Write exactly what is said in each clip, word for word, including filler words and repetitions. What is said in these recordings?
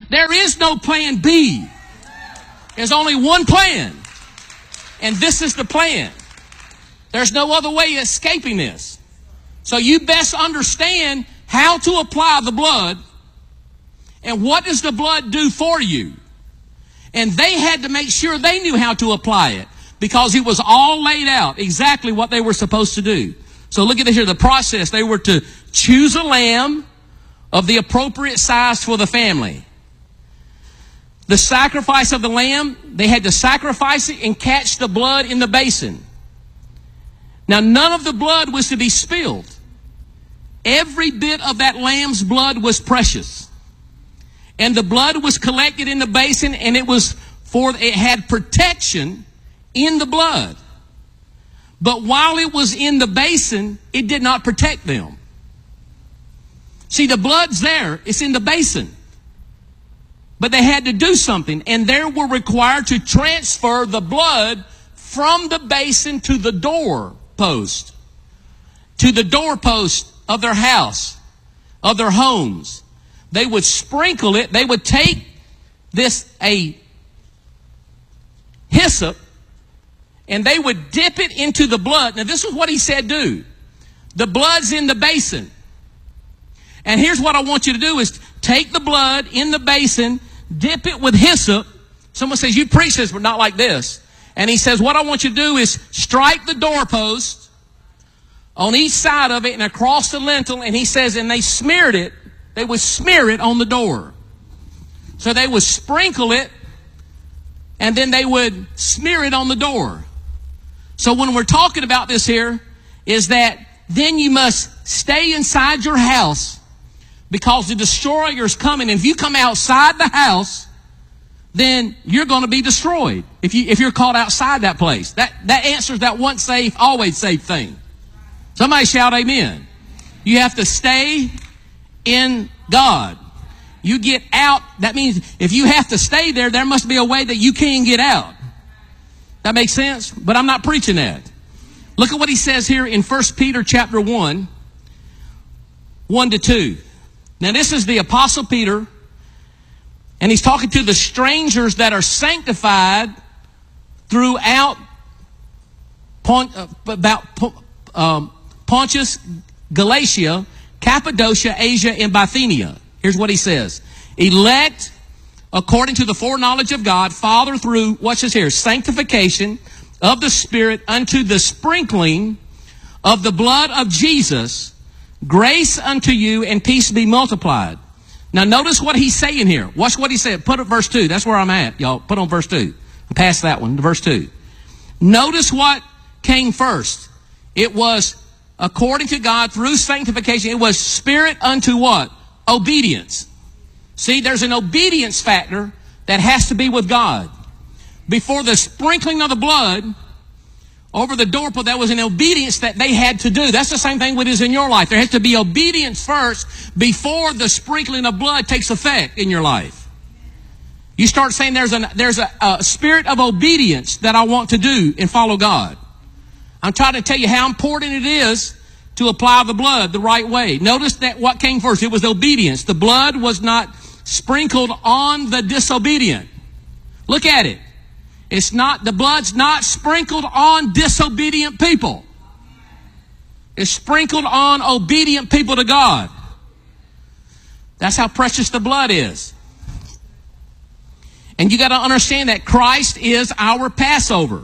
There is no plan B. There's only one plan. And this is the plan. There's no other way of escaping this. So you best understand how to apply the blood and what does the blood do for you. And they had to make sure they knew how to apply it because it was all laid out exactly what they were supposed to do. So look at this here, the process. They were to choose a lamb of the appropriate size for the family. The sacrifice of the lamb, they had to sacrifice it and catch the blood in the basin. Now, none of the blood was to be spilled. Every bit of that lamb's blood was precious. And the blood was collected in the basin, and it was for, it had protection in the blood. But while it was in the basin, it did not protect them. See, the blood's there. It's in the basin. But they had to do something, and they were required to transfer the blood from the basin to the doorpost, to the doorpost of their house, of their homes. They would sprinkle it. They would take this, a hyssop, and they would dip it into the blood. Now, this is what he said do. The blood's in the basin. And here's what I want you to do is take the blood in the basin, dip it with hyssop. Someone says, you preach this, but not like this. And he says, what I want you to do is strike the doorpost on each side of it and across the lintel. And he says, and they smeared it. They would smear it on the door. So they would sprinkle it, and then they would smear it on the door. So when we're talking about this here, is that then you must stay inside your house because the destroyer is coming. And if you come outside the house, then you're going to be destroyed. If you if you're caught outside that place, that that answers that once saved, always saved thing. Somebody shout amen. You have to stay in God. You get out. That means if you have to stay there, there must be a way that you can get out. That makes sense? But I'm not preaching that. Look at what he says here in First Peter chapter one, one to two. Now this is the Apostle Peter, and he's talking to the strangers that are sanctified throughout Pont, uh, about um, Pontus, Galatia, Cappadocia, Asia, and Bithynia. Here's what he says. Elect according to the foreknowledge of God, Father, through, watch this here, sanctification of the Spirit unto the sprinkling of the blood of Jesus, grace unto you and peace be multiplied. Now notice what he's saying here. Watch what he said. Put up verse two. That's where I'm at, y'all. Put on verse two. Pass that one to verse two. Notice what came first. It was according to God through sanctification. It was Spirit unto what? Obedience. See, there's an obedience factor that has to be with God. Before the sprinkling of the blood over the doorpost, there was an obedience that they had to do. That's the same thing with is in your life. There has to be obedience first before the sprinkling of blood takes effect in your life. You start saying there's, an, there's a, a spirit of obedience that I want to do and follow God. I'm trying to tell you how important it is to apply the blood the right way. Notice that what came first. It was obedience. The blood was not sprinkled on the disobedient. Look at it. It's not, the blood's not sprinkled on disobedient people. It's sprinkled on obedient people to God. That's how precious the blood is. And you got to understand that Christ is our Passover.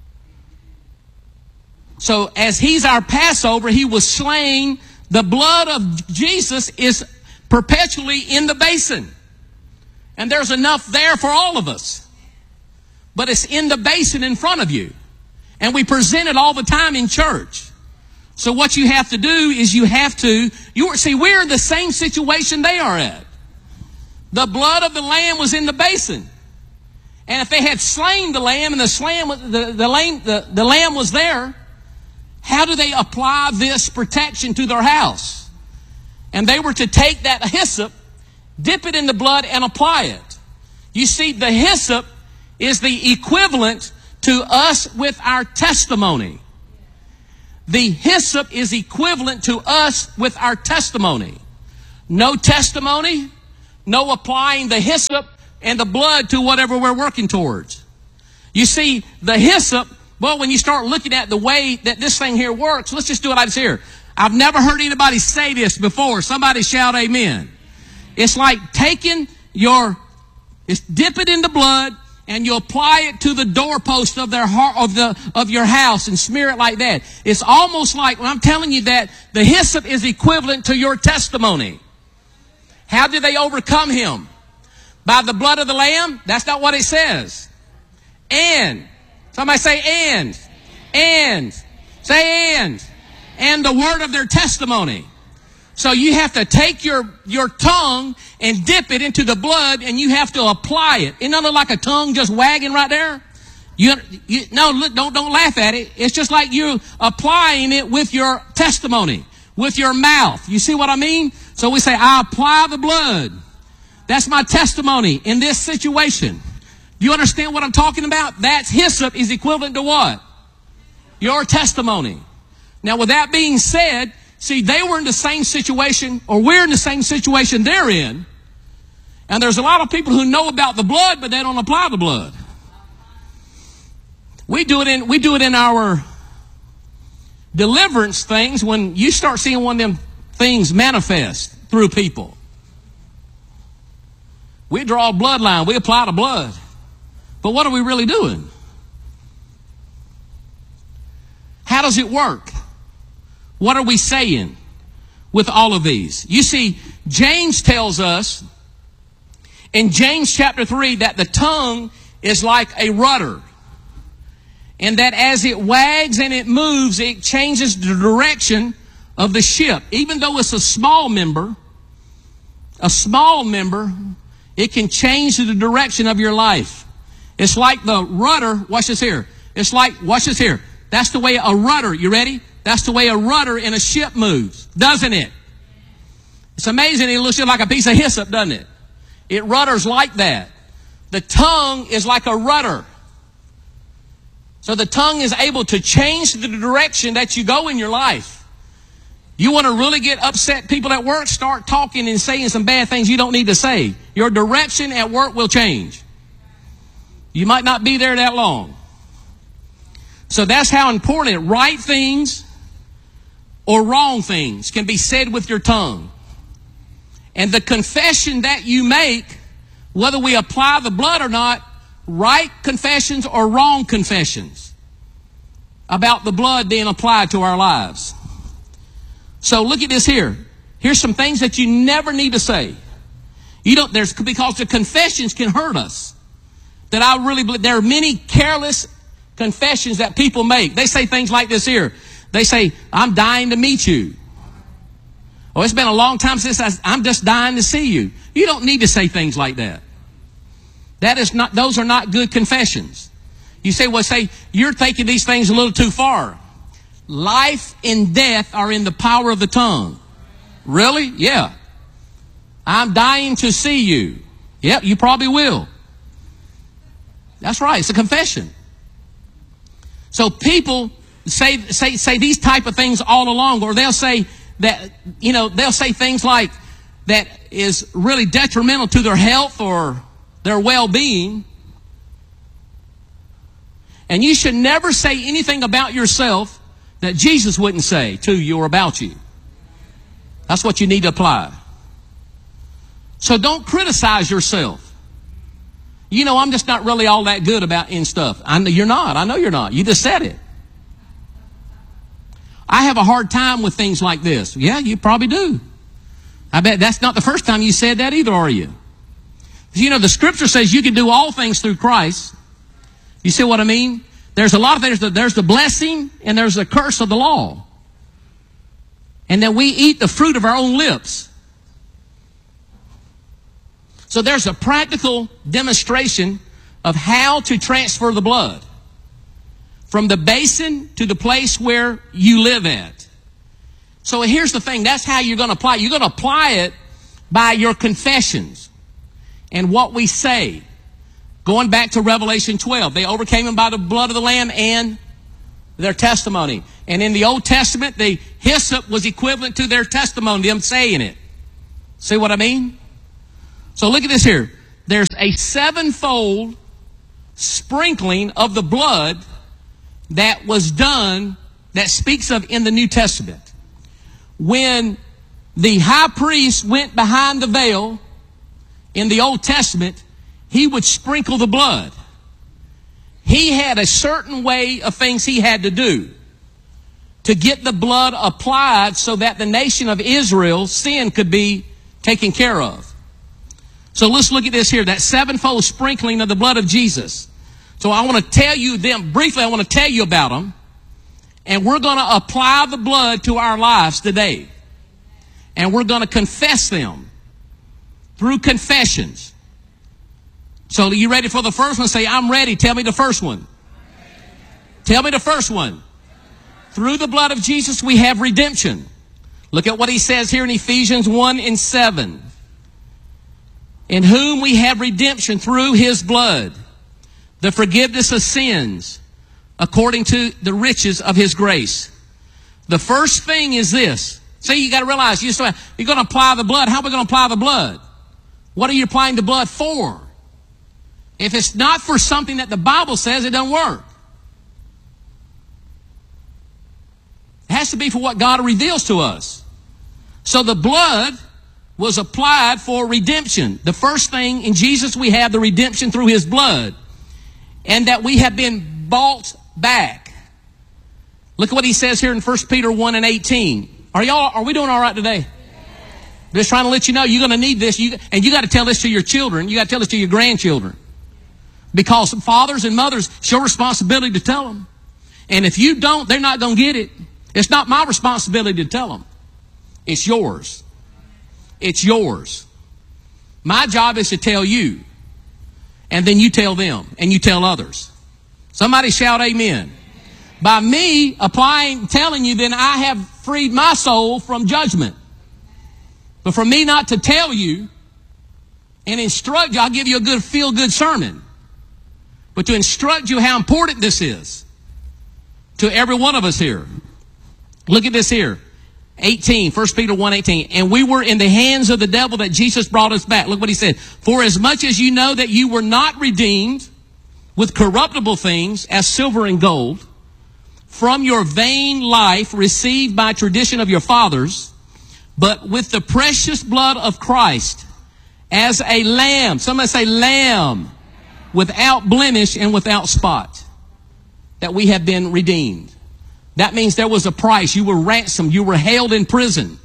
So as he's our Passover, he was slain. The blood of Jesus is perpetually in the basin. And there's enough there for all of us. But it's in the basin in front of you. And we present it all the time in church. So what you have to do is you have to, you see, we're in the same situation they are at. The blood of the lamb was in the basin. And if they had slain the lamb and the, slam, the, the, lamb, the, the lamb was there, how do they apply this protection to their house? And they were to take that hyssop, dip it in the blood, and apply it. You see, the hyssop is the equivalent to us with our testimony. The hyssop is equivalent to us with our testimony. No testimony, no applying the hyssop and the blood to whatever we're working towards. You see, the hyssop, well, when you start looking at the way that this thing here works, let's just do it like this here. I've never heard anybody say this before. Somebody shout amen. It's like taking your, it's dip it in the blood, and you apply it to the doorpost of their heart, of the of your house, and smear it like that. It's almost like, when I'm telling you that, the hyssop is equivalent to your testimony. How did they overcome him? By the blood of the Lamb? That's not what it says. And. Somebody say and. And. Say and. And the word of their testimony. So you have to take your, your tongue and dip it into the blood, and you have to apply it. Isn't that look like a tongue just wagging right there? You, you, no, look, don't, don't laugh at it. It's just like you applying it with your testimony, with your mouth. You see what I mean? So we say, I apply the blood. That's my testimony in this situation. Do you understand what I'm talking about? That's hyssop is equivalent to what? Your testimony. Now, with that being said, see, they were in the same situation, or we're in the same situation they're in. And there's a lot of people who know about the blood, but they don't apply the blood. We do it in, we do it in our deliverance things when you start seeing one of them things manifest through people. We draw a bloodline. We apply the blood. But what are we really doing? How does it work? What are we saying with all of these? You see, James tells us in James chapter three that the tongue is like a rudder. And that as it wags and it moves, it changes the direction of the ship. Even though it's a small member, a small member, it can change the direction of your life. It's like the rudder. Watch this here. It's like, watch this here. That's the way a rudder, you ready? That's the way a rudder in a ship moves, doesn't it? It's amazing. It looks just like a piece of hyssop, doesn't it? It rudders like that. The tongue is like a rudder. So the tongue is able to change the direction that you go in your life. You want to really get upset people at work? Start talking and saying some bad things you don't need to say. Your direction at work will change. You might not be there that long. So that's how important right things or wrong things can be said with your tongue. And the confession that you make, whether we apply the blood or not, right confessions or wrong confessions about the blood being applied to our lives. So look at this here. Here's some things that you never need to say. You don't, there's, because the confessions can hurt us. That I really believe there are many careless confessions that people make. They say things like this here. They say, I'm dying to meet you. Oh, it's been a long time since I, I'm just dying to see you. You don't need to say things like that. That is not, those are not good confessions. You say, well, say, you're taking these things a little too far. Life and death are in the power of the tongue. Really? Yeah. I'm dying to see you. Yep, you probably will. That's right. It's a confession. So people say, say, say these type of things all along, or they'll say that, you know, they'll say things like that is really detrimental to their health or their well-being. And you should never say anything about yourself that Jesus wouldn't say to you or about you. That's what you need to apply. So don't criticize yourself. You know, I'm just not really all that good about in stuff. I know you're not. I know you're not. You just said it. I have a hard time with things like this. Yeah, you probably do. I bet that's not the first time you said that either, are you? You know, the scripture says you can do all things through Christ. You see what I mean? There's a lot of things. There's the blessing and there's the curse of the law. And then we eat the fruit of our own lips. So there's a practical demonstration of how to transfer the blood from the basin to the place where you live at. So here's the thing. That's how you're going to apply it. You're going to apply it by your confessions and what we say. Going back to Revelation twelve, they overcame him by the blood of the Lamb and their testimony. And in the Old Testament, the hyssop was equivalent to their testimony, them saying it. See what I mean? So look at this here. There's a sevenfold sprinkling of the blood that was done, that speaks of in the New Testament. When the high priest went behind the veil in the Old Testament, he would sprinkle the blood. He had a certain way of things he had to do to get the blood applied so that the nation of Israel's sin could be taken care of. So let's look at this here, that sevenfold sprinkling of the blood of Jesus. So I want to tell you them, briefly I want to tell you about them. And we're going to apply the blood to our lives today. And we're going to confess them through confessions. So are you ready for the first one? Say, I'm ready. Tell me the first one. Tell me the first one. Through the blood of Jesus, we have redemption. Look at what he says here in Ephesians one and seven. In whom we have redemption through his blood, the forgiveness of sins, according to the riches of his grace. The first thing is this. See, you got to realize, you're going to apply the blood. How are we going to apply the blood? What are you applying the blood for? If it's not for something that the Bible says, it doesn't work. It has to be for what God reveals to us. So the blood was applied for redemption. The first thing in Jesus, we have the redemption through his blood. And that we have been bought back. Look at what he says here in First Peter one and eighteen. Are y'all, are we doing all right today? Just trying to let you know, you're going to need this. You, and you got to tell this to your children. You got to tell this to your grandchildren. Because fathers and mothers, it's your responsibility to tell them. And if you don't, they're not going to get it. It's not my responsibility to tell them. It's yours. It's yours. My job is to tell you. And then you tell them. And you tell others. Somebody shout amen. By me applying, telling you, then I have freed my soul from judgment. But for me not to tell you and instruct you, I'll give you a good feel-good sermon. But to instruct you how important this is to every one of us here. Look at this here. eighteen, First Peter one eighteen. And we were in the hands of the devil that Jesus brought us back. Look what he said. For as much as you know that you were not redeemed with corruptible things as silver and gold from your vain life received by tradition of your fathers, but with the precious blood of Christ as a lamb. Somebody say lamb. Without blemish and without spot. That we have been redeemed. That means there was a price. You were ransomed. You were held in prison.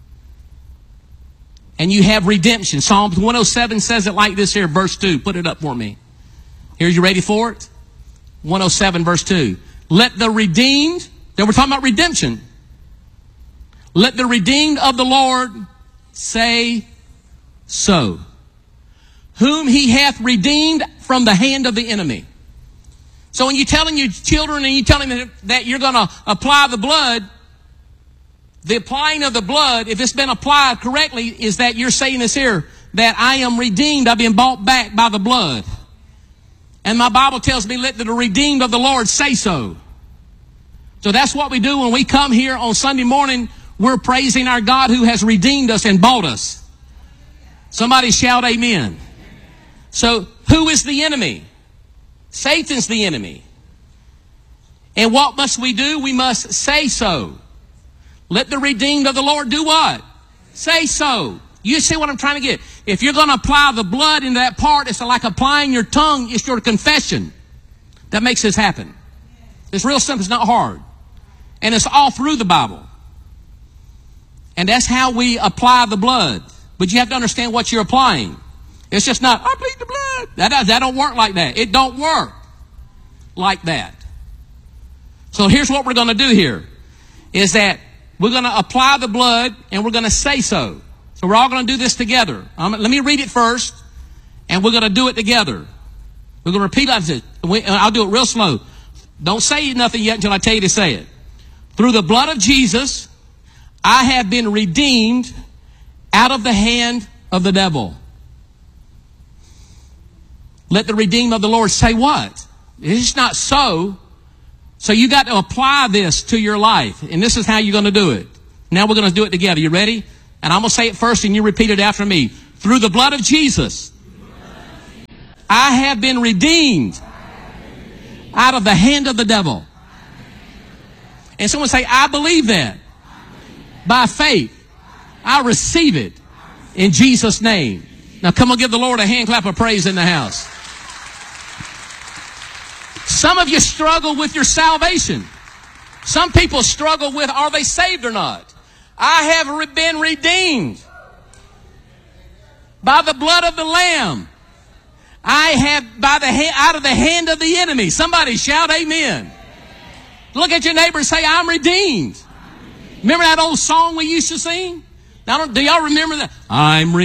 And you have redemption. Psalms one oh seven says it like this here, verse two. Put it up for me. Here, you ready for it? one oh seven, verse two. Let the redeemed, then we're talking about redemption. Let the redeemed of the Lord say so. Whom he hath redeemed from the hand of the enemy. So when you're telling your children and you're telling them that you're going to apply the blood, the applying of the blood, if it's been applied correctly, is that you're saying this here, that I am redeemed, I've been bought back by the blood. And my Bible tells me, let the redeemed of the Lord say so. So that's what we do when we come here on Sunday morning. We're praising our God who has redeemed us and bought us. Somebody shout amen. So who is the enemy? Satan's the enemy. And what must we do? We must say so. Let the redeemed of the Lord do what? Say so. You see what I'm trying to get? If you're going to apply the blood into that part, it's like applying your tongue. It's your confession that makes this happen. It's real simple. It's not hard. And it's all through the Bible. And that's how we apply the blood. But you have to understand what you're applying. It's just not, I plead the blood. That, that don't work like that. It don't work like that. So here's what we're going to do here. Is that we're going to apply the blood and we're going to say so. So we're all going to do this together. Um, let me read it first. And we're going to do it together. We're going to repeat like this. I'll do it real slow. Don't say nothing yet until I tell you to say it. Through the blood of Jesus, I have been redeemed out of the hand of the devil. Let the redeemed of the Lord say what? It's not so. So you got to apply this to your life. And this is how you're going to do it. Now we're going to do it together. You ready? And I'm going to say it first and you repeat it after me. through the blood of Jesus, I have been redeemed out of the hand of the devil. And someone say, I believe that. By faith, I receive it in Jesus' name. Now come on, give the Lord a hand clap of praise in the house. Some of you struggle with your salvation. Some people struggle with, are they saved or not? I have re- been redeemed by the blood of the Lamb. I have by the ha- out of the hand of the enemy. Somebody shout amen. Look at your neighbor and say, I'm redeemed. Remember that old song we used to sing? Now, do y'all remember that? I'm redeemed.